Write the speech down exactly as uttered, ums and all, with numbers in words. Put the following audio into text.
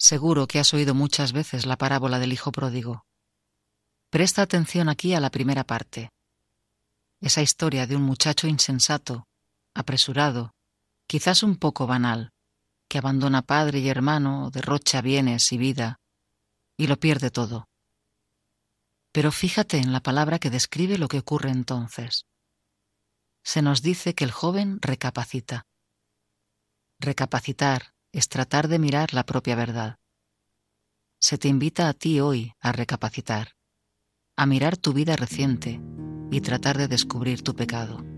Seguro que has oído muchas veces la parábola del hijo pródigo. Presta atención aquí a la primera parte. Esa historia de un muchacho insensato, apresurado, quizás un poco banal, que abandona padre y hermano, derrocha bienes y vida, y lo pierde todo. Pero fíjate en la palabra que describe lo que ocurre entonces. Se nos dice que el joven recapacita. Recapacitar es tratar de mirar la propia verdad. Se te invita a ti hoy a recapacitar, a mirar tu vida reciente y tratar de descubrir tu pecado.